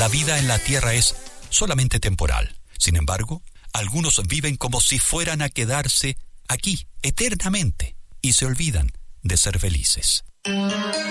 La vida en la tierra es solamente temporal. Sin embargo, algunos viven como si fueran a quedarse aquí eternamente y se olvidan de ser felices.